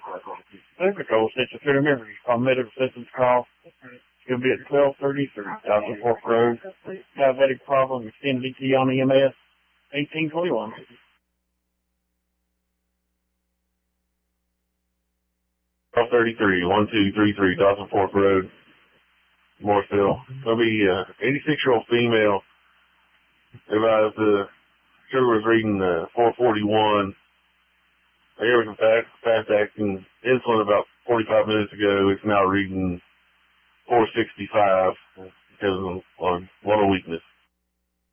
Medical Central City Members, call Medical Systems call. It's going to be at 1233 Thousand Fork Road. Diabetic problem, extend DT on EMS, 1821. Call 1233 Dawson Fork Road, Morrisville. There'll be 86-year-old female. Advised sugar was reading 441. I gave her some fast-acting insulin about 45 minutes ago. It's now reading 465 because of a lot of weakness.